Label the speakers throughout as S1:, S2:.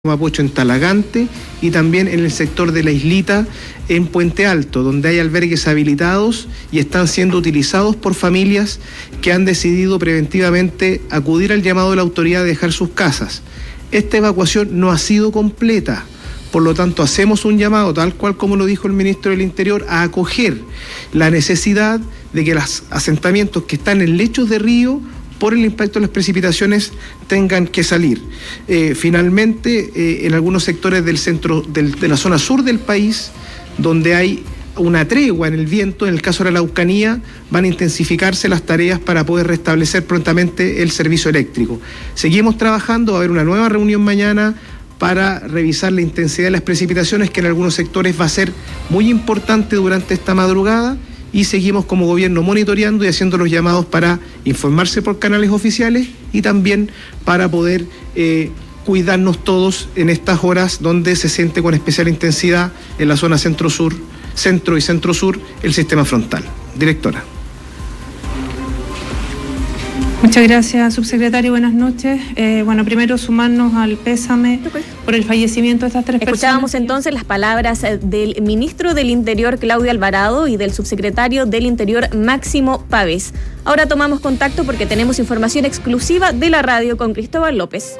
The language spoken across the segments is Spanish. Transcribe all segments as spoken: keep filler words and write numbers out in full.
S1: Mapocho en Talagante y también en el sector de La Islita en Puente Alto, donde hay albergues habilitados y están siendo utilizados por familias que han decidido preventivamente acudir al llamado de la autoridad de dejar sus casas. Esta evacuación no ha sido completa, por lo tanto hacemos un llamado, tal cual como lo dijo el ministro del Interior, a acoger la necesidad de que los asentamientos que están en lechos de río por el impacto de las precipitaciones tengan que salir. Eh, finalmente, eh, en algunos sectores del centro, del, de la zona sur del país, donde hay una tregua en el viento, en el caso de la Araucanía, van a intensificarse las tareas para poder restablecer prontamente el servicio eléctrico. Seguimos trabajando, va a haber una nueva reunión mañana para revisar la intensidad de las precipitaciones, que en algunos sectores va a ser muy importante durante esta madrugada, y seguimos como gobierno monitoreando y haciendo los llamados para informarse por canales oficiales y también para poder eh, cuidarnos todos en estas horas donde se siente con especial intensidad en la zona centro-sur, centro y centro-sur el sistema frontal. Directora.
S2: Muchas gracias, subsecretario. Buenas noches. Eh, bueno, primero sumarnos al pésame okay. por el fallecimiento de estas tres personas.
S3: Escuchábamos entonces las palabras del ministro del Interior, Claudio Alvarado, y del subsecretario del Interior, Máximo Pavés. Ahora tomamos contacto porque tenemos información exclusiva de la radio con Cristóbal López.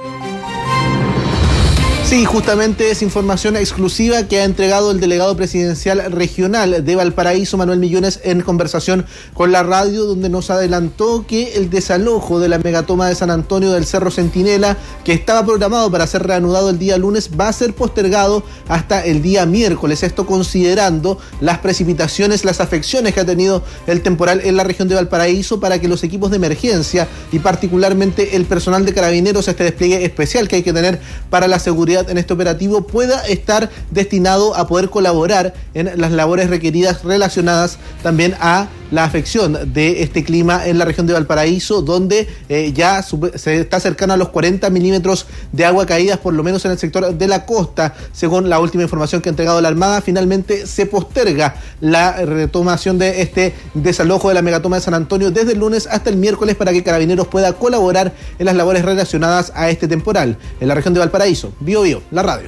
S4: Sí, justamente es información exclusiva que ha entregado el delegado presidencial regional de Valparaíso, Manuel Millones, en conversación con la radio, donde nos adelantó que el desalojo de la megatoma de San Antonio del Cerro Centinela, que estaba programado para ser reanudado el día lunes, va a ser postergado hasta el día miércoles. Esto considerando las precipitaciones, las afecciones que ha tenido el temporal en la región de Valparaíso, para que los equipos de emergencia y particularmente el personal de Carabineros, este despliegue especial que hay que tener para la seguridad en este operativo, pueda estar destinado a poder colaborar en las labores requeridas relacionadas también a la afección de este clima en la región de Valparaíso, donde eh, ya se está cercano a los cuarenta milímetros de agua caídas, por lo menos en el sector de la costa. Según la última información que ha entregado la Armada, finalmente se posterga la retomación de este desalojo de la megatoma de San Antonio desde el lunes hasta el miércoles, para que Carabineros pueda colaborar en las labores relacionadas a este temporal en la región de Valparaíso. Bio Bio, la radio.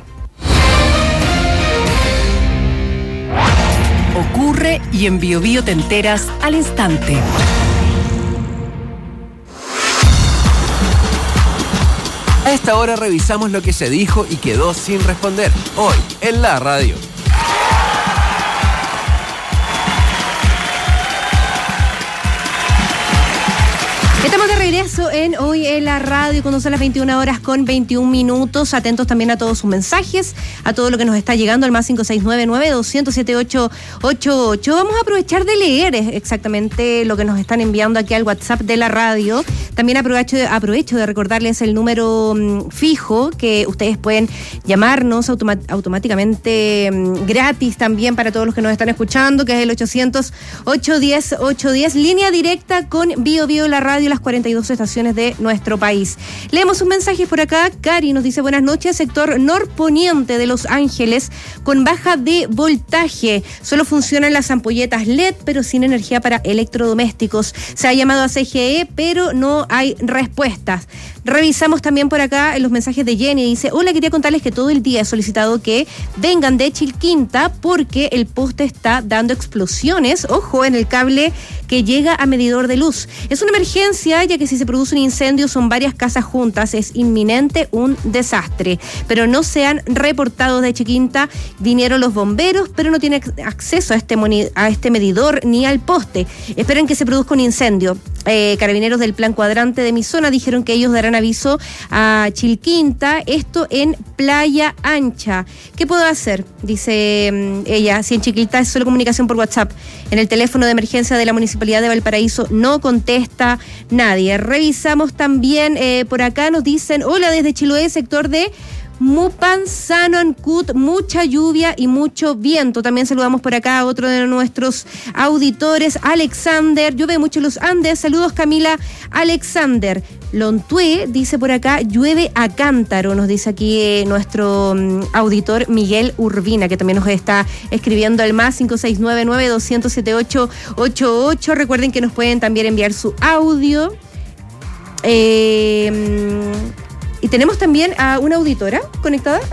S5: Ocurre y en Bio Bio te enteras al instante.
S6: A esta hora revisamos lo que se dijo y quedó sin responder hoy en la radio.
S7: Estamos de regreso en Hoy en la Radio, cuando son las veintiuna horas con veintiún minutos. Atentos también a todos sus mensajes, a todo lo que nos está llegando al más cinco seis nueve nueve, dos cero siete, ocho ocho ocho. Vamos a aprovechar de leer exactamente lo que nos están enviando aquí al WhatsApp de la radio. También aprovecho de, aprovecho de recordarles el número um, fijo, que ustedes pueden llamarnos automa- automáticamente um, gratis también para todos los que nos están escuchando, que es el ochocientos, ochocientos diez, ochocientos diez, línea directa con Bio Bio la radio, las cuarenta y dos estaciones de nuestro país. Leemos un mensaje por acá. Cari nos dice: buenas noches, sector norponiente de Los Ángeles con baja de voltaje. Solo funcionan las ampolletas L E D, pero sin energía para electrodomésticos. Se ha llamado a C G E, pero no hay respuestas. Revisamos también por acá los mensajes de Jenny. Dice: hola, quería contarles que todo el día he solicitado que vengan de Chilquinta porque el poste está dando explosiones, ojo, en el cable que llega a medidor de luz. Es una emergencia, ya que si se produce un incendio son varias casas juntas, es inminente un desastre. Pero no se han reportado de Chilquinta. Vinieron los bomberos, pero no tienen acceso a este, moni- a este medidor ni al poste. Esperan que se produzca un incendio. Eh, carabineros del Plan Cuadrante de mi zona dijeron que ellos darán aviso a Chilquinta, esto en Playa Ancha. ¿Qué puedo hacer? Dice um, ella, si en Chilquinta es solo comunicación por WhatsApp. En el teléfono de emergencia de la Municipalidad de Valparaíso no contesta nadie. Revisamos también eh, por acá, nos dicen: hola, desde Chiloé, sector de Mupanzano, Ancud, mucha lluvia y mucho viento. También saludamos por acá a otro de nuestros auditores, Alexander. Llueve mucho en los Andes. Saludos, Camila Alexander. Lontué dice por acá: llueve a cántaro, nos dice aquí eh, nuestro um, auditor Miguel Urbina, que también nos está escribiendo al más cinco seis nueve nueve, dos cero siete, ocho ocho ocho. Recuerden que nos pueden también enviar su audio. Eh... Y tenemos también a una auditora conectada.